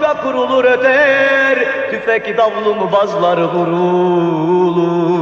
Sofra kurulur öter, tüfek davlu mu bazları vurulur.